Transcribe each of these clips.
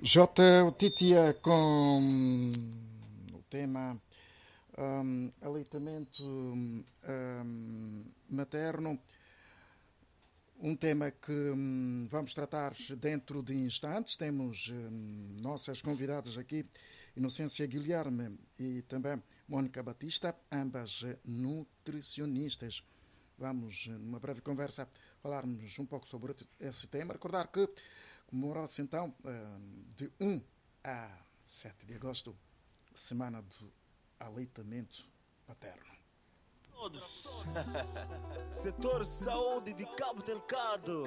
J. Titia com o tema aleitamento materno, um tema que vamos tratar dentro de instantes. Temos nossas convidadas aqui, Inocência Guilherme e também Mônica Batista, ambas nutricionistas. Vamos, numa breve conversa, falarmos um pouco sobre esse tema. Recordar que comemorou-se então de 1 a 7 de agosto, semana do aleitamento materno. Setor Saúde de Cabo Delgado.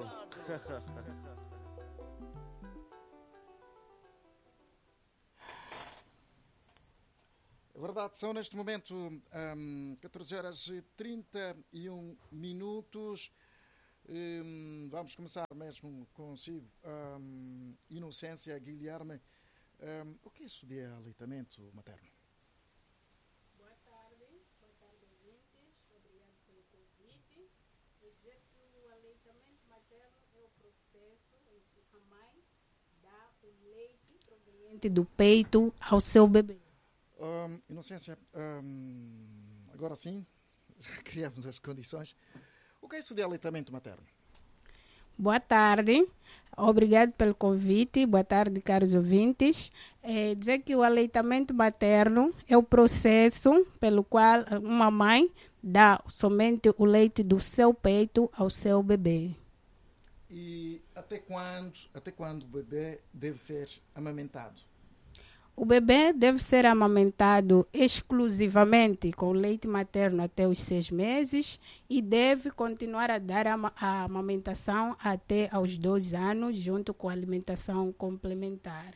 É verdade, são neste momento 14 horas e 31 minutos. Vamos começar mesmo consigo. Inocência Guilherme, o que é isso de aleitamento materno? Boa tarde, ouvintes. Obrigado pelo convite. Vou dizer que o aleitamento materno é o processo em que a mãe dá o leite proveniente do peito ao seu bebê. Inocência, agora sim, já criamos as condições. O que é isso de aleitamento materno? Boa tarde, obrigado pelo convite. Boa tarde, caros ouvintes. Dizer que o aleitamento materno é o processo pelo qual uma mãe dá somente o leite do seu peito ao seu bebê. E até quando o bebê deve ser amamentado? O bebê deve ser amamentado exclusivamente com leite materno até os 6 meses e deve continuar a dar a amamentação até aos 2 anos, junto com a alimentação complementar.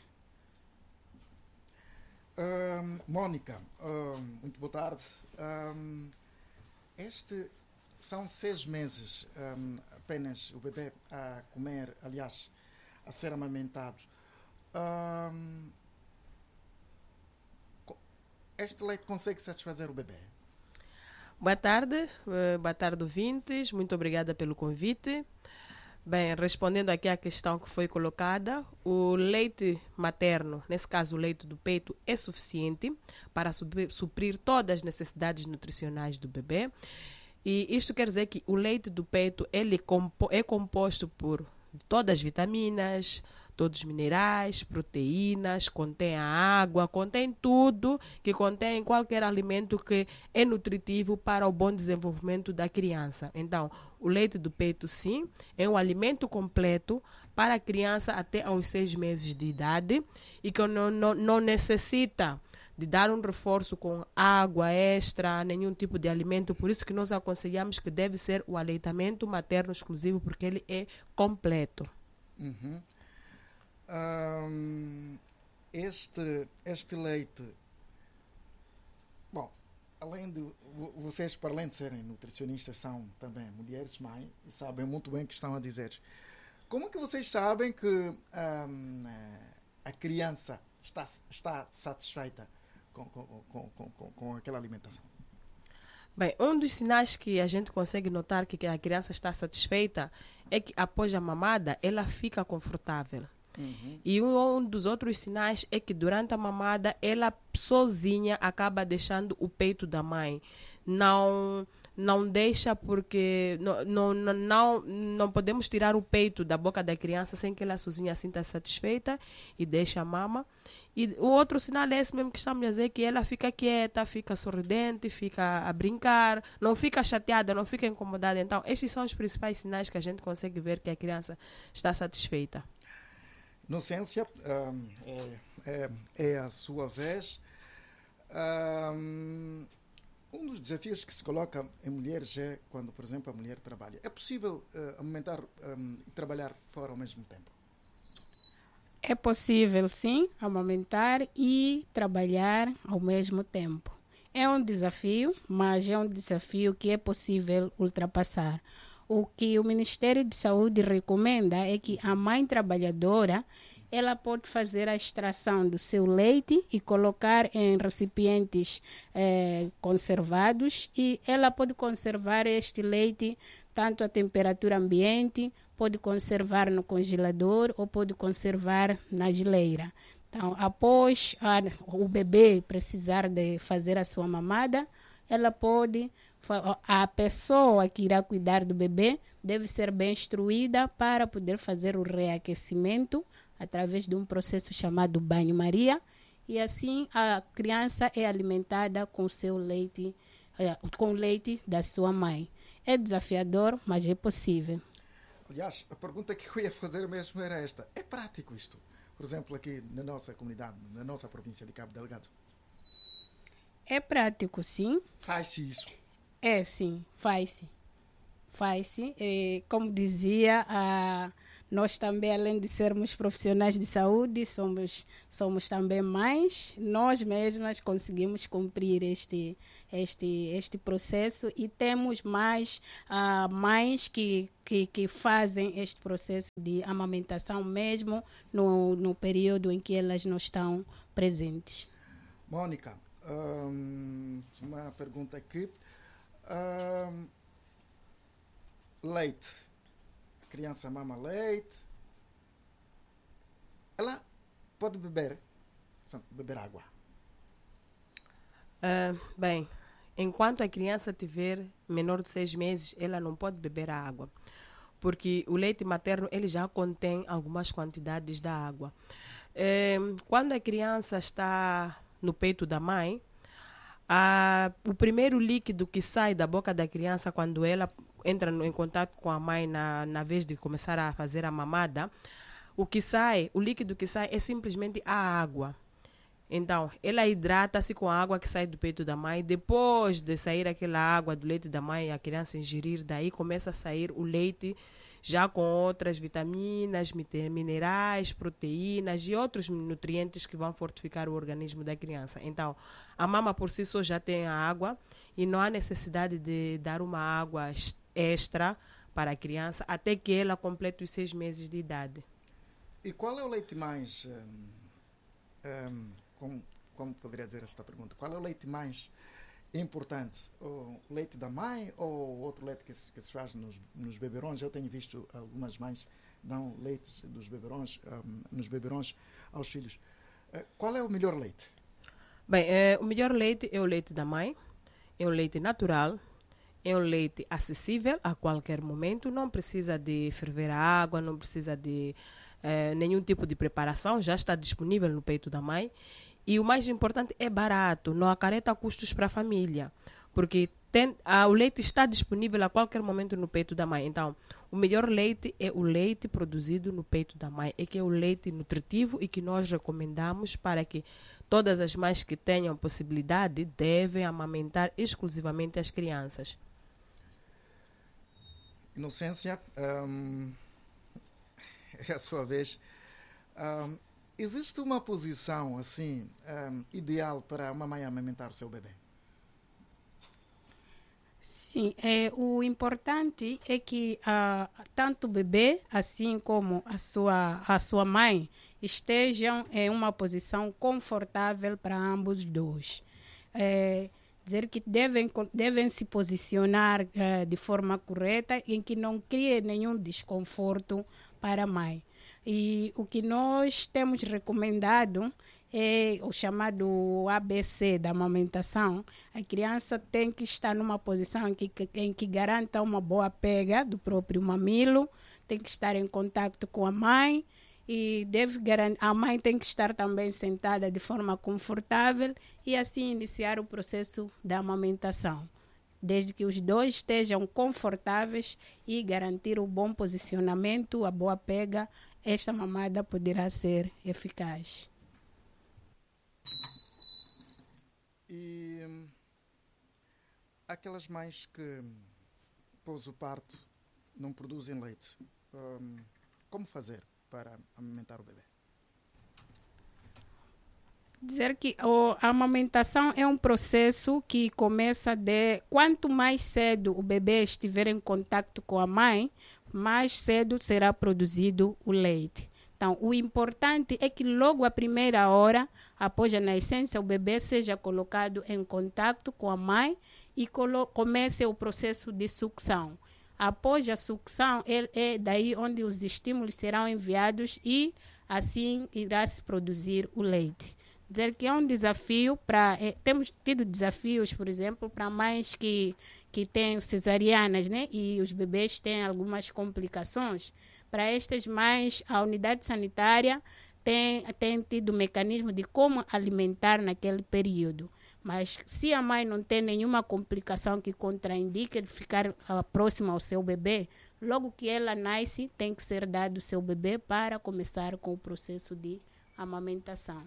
Mônica, muito boa tarde. Este são 6 meses apenas o bebê a comer, aliás, a ser amamentado. Este leite consegue satisfazer o bebê? Boa tarde, ouvintes. Muito obrigada pelo convite. Bem, respondendo aqui à questão que foi colocada, o leite materno, nesse caso o leite do peito, é suficiente para suprir todas as necessidades nutricionais do bebê. E isto quer dizer que o leite do peito ele é composto por todas as vitaminas, todos os minerais, proteínas, contém a água, contém tudo que contém qualquer alimento que é nutritivo para o bom desenvolvimento da criança. Então, o leite do peito, sim, é um alimento completo para a criança até aos 6 meses de idade e que não necessita de dar um reforço com água extra, nenhum tipo de alimento. Por isso que nós aconselhamos que deve ser o aleitamento materno exclusivo, porque ele é completo. Uhum. Este leite, bom, além de vocês, para além de serem nutricionistas, são também mulheres, mãe, e sabem muito bem o que estão a dizer. Como é que vocês sabem que a criança está satisfeita com aquela alimentação? Bem, um dos sinais que a gente consegue notar que a criança está satisfeita é que após a mamada ela fica confortável. Uhum. E um dos outros sinais é que durante a mamada ela sozinha acaba deixando o peito da mãe. Não deixa porque não podemos tirar o peito da boca da criança sem que ela sozinha sinta satisfeita e deixe a mama. E o outro sinal é esse mesmo que estamos a dizer, que ela fica quieta, fica sorridente, fica a brincar, não fica chateada, não fica incomodada. Então, estes são os principais sinais que a gente consegue ver que a criança está satisfeita. Inocência, é a sua vez. Um dos desafios que se coloca em mulheres é quando, por exemplo, a mulher trabalha. É possível amamentar e trabalhar fora ao mesmo tempo? É possível, sim, amamentar e trabalhar ao mesmo tempo. É um desafio, mas é um desafio que é possível ultrapassar. O que o Ministério de Saúde recomenda é que a mãe trabalhadora ela pode fazer a extração do seu leite e colocar em recipientes conservados, e ela pode conservar este leite tanto a temperatura ambiente, pode conservar no congelador ou pode conservar na geleira. Então, após o bebê precisar de fazer a sua mamada, a pessoa que irá cuidar do bebê deve ser bem instruída para poder fazer o reaquecimento através de um processo chamado banho-maria, e assim a criança é alimentada com seu leite, com o leite da sua mãe. É desafiador, mas é possível. Aliás, a pergunta que eu ia fazer mesmo era esta. É prático isto? Por exemplo, aqui na nossa comunidade, na nossa província de Cabo Delgado. É prático, sim. Faz-se isso? É, sim, faz-se. Faz-se. Como dizia, nós também, além de sermos profissionais de saúde, somos também mães. Nós mesmas conseguimos cumprir este processo, e temos mais mães que fazem este processo de amamentação mesmo no período em que elas não estão presentes. Mônica, uma pergunta aqui. Leite. A criança mama leite. Ela pode beber água. Bem, enquanto a criança tiver menor de 6 meses, ela não pode beber a água, porque o leite materno ele já contém algumas quantidades da água. Quando a criança está no peito da mãe, o primeiro líquido que sai da boca da criança quando ela entra em contato com a mãe na vez de começar a fazer a mamada, o líquido que sai é simplesmente a água. Então, ela hidrata-se com a água que sai do peito da mãe. Depois de sair aquela água do leite da mãe, a criança ingerir, daí começa a sair o leite já com outras vitaminas, minerais, proteínas e outros nutrientes que vão fortificar o organismo da criança. Então, a mama por si só já tem a água e não há necessidade de dar uma água extra para a criança até que ela complete os 6 meses de idade. E qual é o leite mais... como poderia dizer esta pergunta? Qual é o leite mais importante? O leite da mãe ou outro leite que se faz nos beberões? Eu tenho visto algumas mães dão leite dos beberões, nos beberões aos filhos. Qual é o melhor leite? Bem, o melhor leite é o leite da mãe. É um leite natural. É um leite acessível a qualquer momento. Não precisa de ferver a água, não precisa de nenhum tipo de preparação. Já está disponível no peito da mãe. E o mais importante, é barato, não acarreta custos para a família, porque o leite está disponível a qualquer momento no peito da mãe. Então, o melhor leite é o leite produzido no peito da mãe, que é o leite nutritivo e que nós recomendamos para que todas as mães que tenham possibilidade devem amamentar exclusivamente as crianças. Inocência, é a sua vez. Existe uma posição assim ideal para uma mãe amamentar o seu bebê? Sim, o importante é que tanto o bebê assim como a sua mãe estejam em uma posição confortável para ambos os dois. Dizer que devem se posicionar de forma correta, em que não crie nenhum desconforto para a mãe. E o que nós temos recomendado é o chamado ABC da amamentação. A criança tem que estar numa posição em que garanta uma boa pega do próprio mamilo, tem que estar em contato com a mãe e a mãe tem que estar também sentada de forma confortável e assim iniciar o processo da amamentação. Desde que os dois estejam confortáveis e garantir o bom posicionamento, a boa pega, esta mamada poderá ser eficaz. E aquelas mães que, após o parto, não produzem leite, como fazer para amamentar o bebê? Dizer que a amamentação é um processo que começa quanto mais cedo o bebê estiver em contato com a mãe, mais cedo será produzido o leite. Então, o importante é que logo à primeira hora, após a nascença, o bebê seja colocado em contato com a mãe e comece o processo de sucção. Após a sucção, é daí onde os estímulos serão enviados e assim irá se produzir o leite. Dizer que é um desafio temos tido desafios, por exemplo, para mães que têm cesarianas, né? E os bebês têm algumas complicações. Para estas mães, a unidade sanitária tem tido mecanismo de como alimentar naquele período. Mas se a mãe não tem nenhuma complicação que contraindique ficar próxima ao seu bebê, logo que ela nasce, tem que ser dado o seu bebê para começar com o processo de amamentação.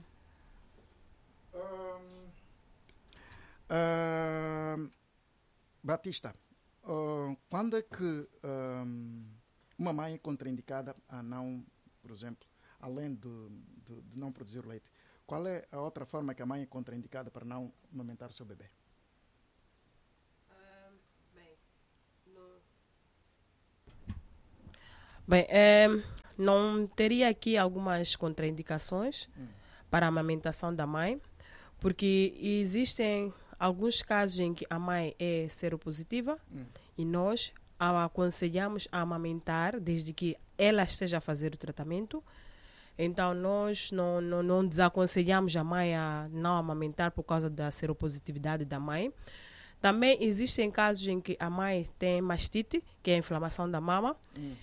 Batista, quando é que uma mãe é contraindicada a não, por exemplo, além de não produzir leite, qual é a outra forma que a mãe é contraindicada para não amamentar o seu bebê? Não teria aqui algumas contraindicações para a amamentação da mãe, porque existem alguns casos em que a mãe é seropositiva e nós a aconselhamos a amamentar desde que ela esteja a fazer o tratamento. Então, nós não desaconselhamos a mãe a não amamentar por causa da seropositividade da mãe. Também existem casos em que a mãe tem mastite, que é a inflamação da mama.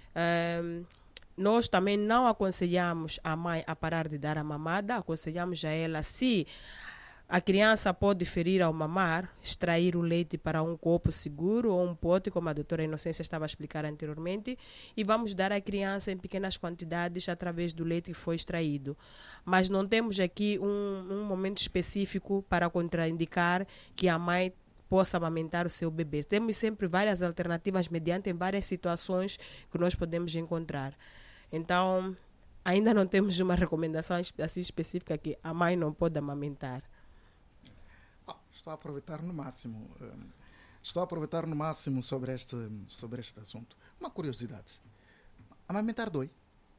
Nós também não aconselhamos a mãe a parar de dar a mamada, aconselhamos a ela, se a criança pode ferir ao mamar, extrair o leite para um copo seguro ou um pote, como a doutora Inocência estava a explicar anteriormente, e vamos dar à criança em pequenas quantidades através do leite que foi extraído. Mas não temos aqui um momento específico para contraindicar que a mãe possa amamentar o seu bebê. Temos sempre várias alternativas mediante várias situações que nós podemos encontrar. Então, ainda não temos uma recomendação assim específica que a mãe não pode amamentar. Estou a aproveitar no máximo sobre este assunto. Uma curiosidade. Amamentar dói?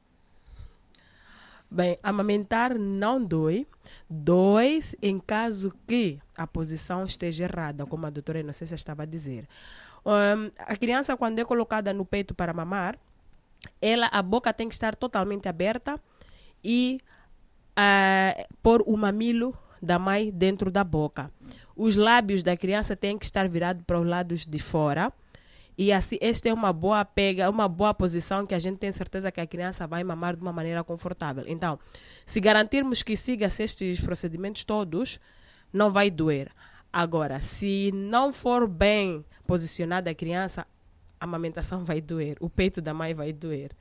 Bem, amamentar não dói. Dói em caso que a posição esteja errada, como a doutora Inocência estava a dizer. A criança, quando é colocada no peito para mamar, a boca tem que estar totalmente aberta e pôr o mamilo da mãe dentro da boca. Os lábios da criança têm que estar virados para os lados de fora. E assim, esta é uma boa uma boa posição que a gente tem certeza que a criança vai mamar de uma maneira confortável. Então, se garantirmos que siga-se estes procedimentos todos, não vai doer. Agora, se não for bem posicionada a criança, a amamentação vai doer. O peito da mãe vai doer.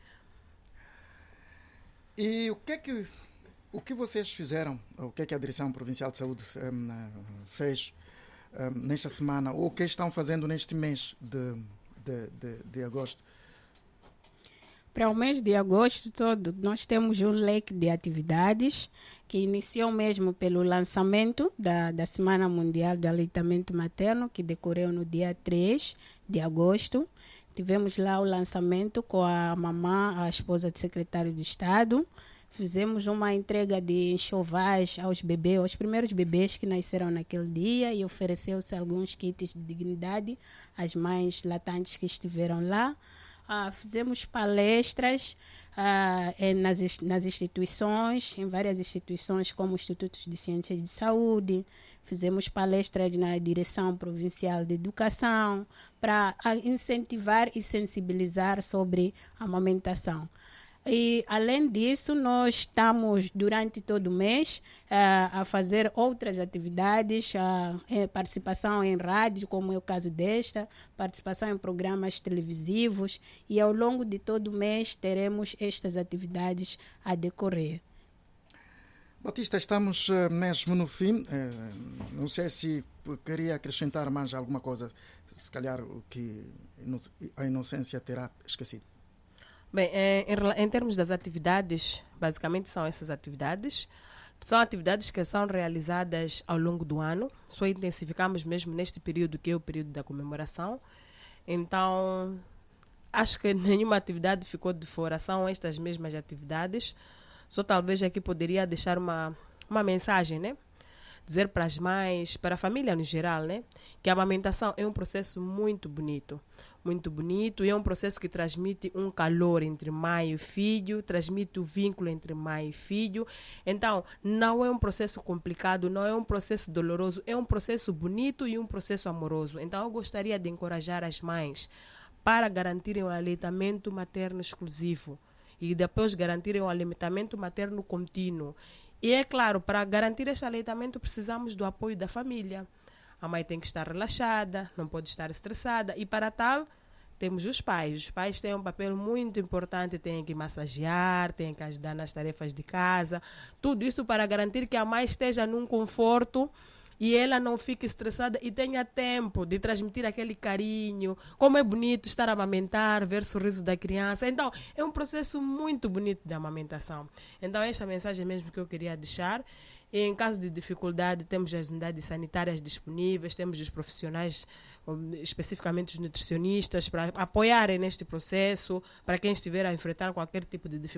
E o que vocês fizeram, o que a Direção Provincial de Saúde fez nesta semana, ou o que estão fazendo neste mês de agosto? Para o mês de agosto todo, nós temos um leque de atividades que iniciou mesmo pelo lançamento da Semana Mundial do Aleitamento Materno, que decorreu no dia 3 de agosto. Tivemos lá o lançamento com a mamã, a esposa do secretário de Estado. Fizemos uma entrega de enxovais aos bebês, aos primeiros bebês que nasceram naquele dia, e ofereceu-se alguns kits de dignidade às mães latantes que estiveram lá. Fizemos palestras nas instituições, em várias instituições como institutos de ciências de saúde. Fizemos palestras na Direção Provincial de Educação para incentivar e sensibilizar sobre a amamentação. E, além disso, nós estamos, durante todo o mês, a fazer outras atividades, participação em rádio, como é o caso desta, participação em programas televisivos, e ao longo de todo o mês teremos estas atividades a decorrer. Batista, estamos mesmo no fim. Não sei se queria acrescentar mais alguma coisa, se calhar o que a Inocência terá esquecido. Bem, em termos das atividades, basicamente são essas atividades. São atividades que são realizadas ao longo do ano. Só intensificamos mesmo neste período, que é o período da comemoração. Então, acho que nenhuma atividade ficou de fora. São estas mesmas atividades. Só talvez aqui poderia deixar uma mensagem, né? dizer para as mães, para a família no geral, né? Que a amamentação é um processo muito bonito e é um processo que transmite um calor entre mãe e filho, transmite o vínculo entre mãe e filho. Então, não é um processo complicado, não é um processo doloroso, é um processo bonito e um processo amoroso. Então, eu gostaria de encorajar as mães para garantirem o aleitamento materno exclusivo e depois garantirem o aleitamento materno contínuo. E é claro, para garantir este aleitamento precisamos do apoio da família. A mãe tem que estar relaxada, não pode estar estressada. E para tal, temos os pais. Os pais têm um papel muito importante, têm que massagear, têm que ajudar nas tarefas de casa. Tudo isso para garantir que a mãe esteja num conforto e ela não fique estressada e tenha tempo de transmitir aquele carinho. Como é bonito estar a amamentar, ver o sorriso da criança. Então, é um processo muito bonito de amamentação. Então, esta mensagem mesmo que eu queria deixar. E em caso de dificuldade, temos as unidades sanitárias disponíveis, temos os profissionais, especificamente os nutricionistas, para apoiarem neste processo, para quem estiver a enfrentar qualquer tipo de dificuldade.